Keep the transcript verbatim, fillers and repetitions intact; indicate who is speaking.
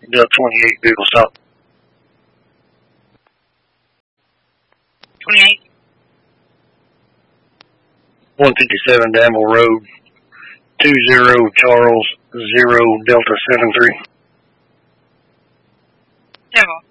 Speaker 1: Delta twenty-eight, vehicle stop.
Speaker 2: twenty-eight.
Speaker 1: one fifty-seven Danville Road, two zero Charles zero Delta seven three.
Speaker 2: Danville.